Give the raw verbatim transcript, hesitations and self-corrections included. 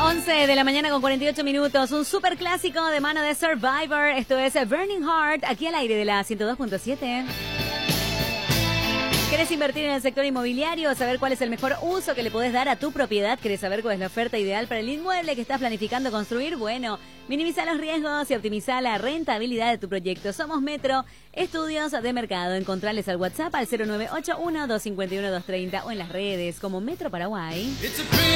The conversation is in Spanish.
once de la mañana con cuarenta y ocho minutos. Un super clásico de mano de Survivor. Esto es Burning Heart, aquí al aire de la ciento dos punto siete. ¿Querés invertir en el sector inmobiliario? ¿Saber cuál es el mejor uso que le podés dar a tu propiedad? ¿Querés saber cuál es la oferta ideal para el inmueble que estás planificando construir? Bueno, minimiza los riesgos y optimiza la rentabilidad de tu proyecto. Somos Metro Estudios de Mercado. Encontrales al WhatsApp al cero nueve ocho uno, dos cinco uno, dos tres cero o en las redes como Metro Paraguay.